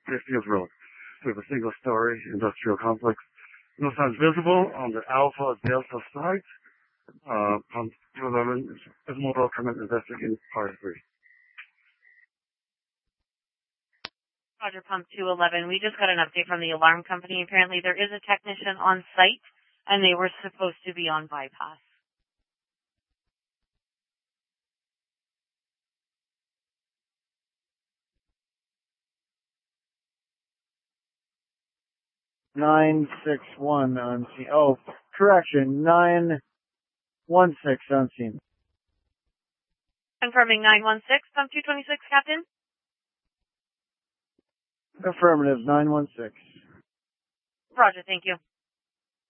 Fairfield Road. We have a single-story industrial complex. No signs visible on the Alpha Delta site. Pump 211 is mobile permit investigating part 3. Roger, Pump 211. We just got an update from the alarm company. Apparently there is a technician on site, and they were supposed to be on bypass. Nine 6-1 on scene. Oh, correction. 9-1-6 on scene. Confirming 916, Pump 226, Captain. Affirmative, 9-1-6. Roger, thank you.